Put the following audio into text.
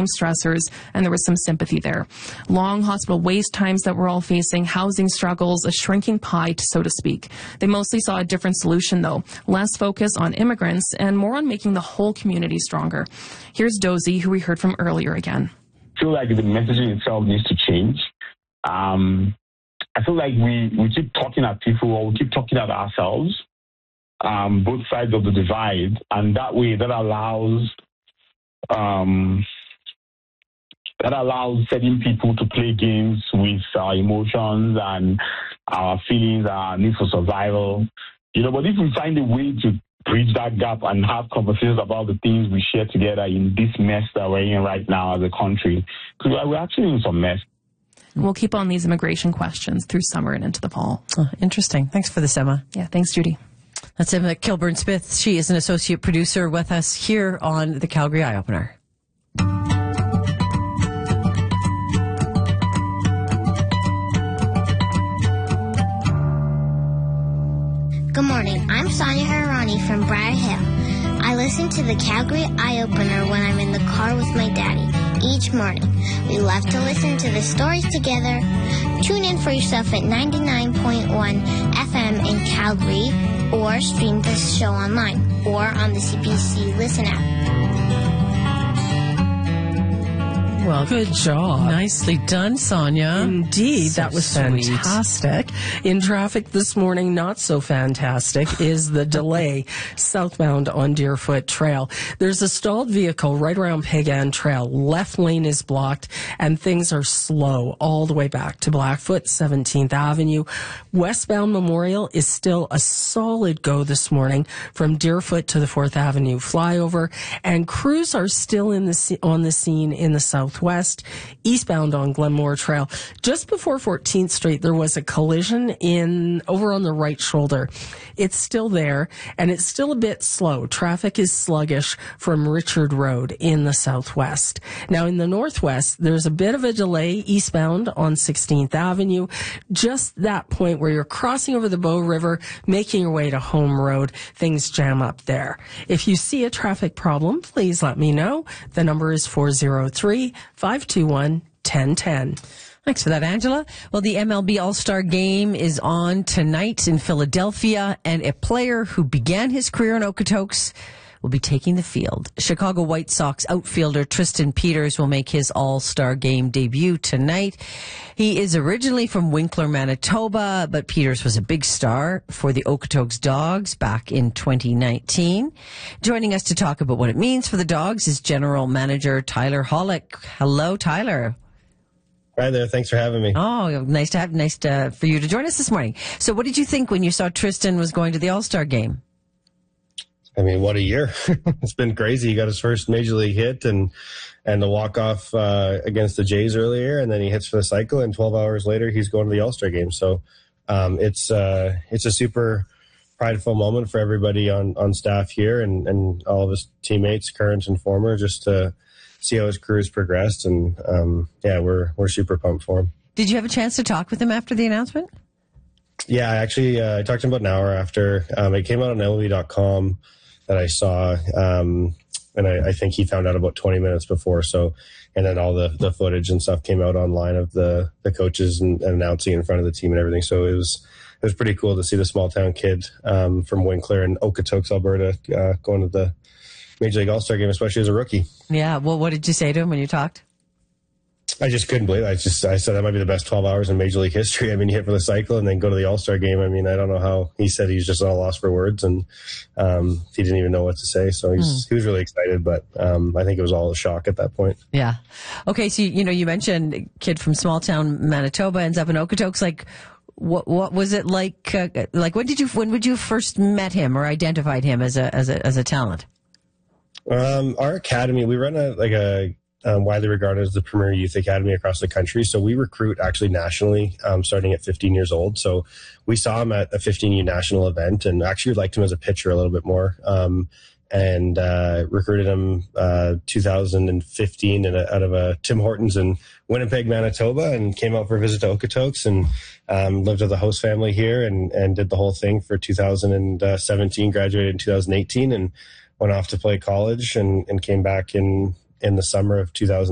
same stressors, and there was some sympathy there. Long hospital wait times that we're all facing, housing struggles, a shrinking pie, so to speak. They mostly saw a different solution, though. Less focus on immigrants and more on making the whole community stronger. Here's Dozy, who we heard from earlier again. I feel like the messaging itself needs to change. I feel like we keep talking at people, or we keep talking at ourselves, both sides of the divide, and that way that allows certain people to play games with our emotions and our feelings, our need for survival. But if we find a way to bridge that gap and have conversations about the things we share together in this mess that we're in right now as a country, because we're actually in some mess. We'll keep on these immigration questions through summer and into the fall. Oh, interesting. Thanks for this, Emma. Yeah, thanks, Judy. That's Emma Kilburn-Smith. She is an associate producer with us here on the Calgary Eye Opener. Good morning. I'm Sonia Harani from Briar Hill. I listen to the Calgary Eye Opener when I'm in the car with my daddy each morning. We love to listen to the stories together. Tune in for yourself at 99.1 FM in Calgary, or stream this show online or on the CBC Listen app. Well, good job. Nicely done, Sonia. Indeed, So that was sweet. fantastic. In traffic this morning, not so fantastic is the delay southbound on Deerfoot Trail. There's a stalled vehicle right around Pagan Trail. Left lane is blocked, and things are slow all the way back to Blackfoot, 17th Avenue. Westbound Memorial is still a solid go this morning from Deerfoot to the 4th Avenue flyover, and crews are still on the scene in the southwest. Eastbound on Glenmore Trail. Just before 14th Street, there was a collision over on the right shoulder. It's still there, and it's still a bit slow. Traffic is sluggish from Richard Road in the southwest. Now, in the northwest, there's a bit of a delay eastbound on 16th Avenue. Just that point where you're crossing over the Bow River, making your way to Home Road, things jam up there. If you see a traffic problem, please let me know. The number is 403-521-1010. Thanks for that, Angela. Well, the MLB All-Star Game is on tonight in Philadelphia, and a player who began his career in Okotoks will be taking the field. Chicago White Sox outfielder Tristan Peters will make his All-Star Game debut tonight. He is originally from Winkler, Manitoba, but Peters was a big star for the Okotoks Dogs back in 2019. Joining us to talk about what it means for the Dogs is General Manager Tyler Hollick. Hello, Tyler. Hi there. Thanks for having me. Oh, nice for you to join us this morning. So what did you think when you saw Tristan was going to the All-Star Game? I mean, what a year. It's been crazy. He got his first major league hit and the walk-off against the Jays earlier, and then he hits for the cycle, and 12 hours later, he's going to the All-Star Game. So it's a super prideful moment for everybody on staff here and all of his teammates, current and former, just to see how his career's progressed. And, we're super pumped for him. Did you have a chance to talk with him after the announcement? Yeah, actually, I talked to him about an hour after. It came out on MLB.com that I saw, and I think he found out about 20 minutes before. So, and then all the footage and stuff came out online of the coaches and announcing in front of the team and everything. So it was pretty cool to see the small town kid from Winkler and Okotoks, Alberta, going to the Major League All-Star Game, especially as a rookie. Yeah. Well, what did you say to him when you talked? I just couldn't believe it. I said that might be the best 12 hours in Major League history. I mean, you hit for the cycle and then go to the All-Star Game. I mean, I don't know how. He said he was just at a loss for words, and he didn't even know what to say. So he was really excited, but I think it was all a shock at that point. Yeah. Okay, so you mentioned a kid from small town Manitoba ends up in Okotoks. Like, what was it like? When would you first met him or identified him as a talent? Our academy, we run a widely regarded as the premier youth academy across the country. So we recruit actually nationally, starting at 15 years old. So we saw him at a 15U national event and actually liked him as a pitcher a little bit more. And recruited him 2015 out of Tim Hortons in Winnipeg, Manitoba, and came out for a visit to Okotoks and lived with the host family here and did the whole thing for 2017, graduated in 2018 and went off to play college and came back in the summer of 2000.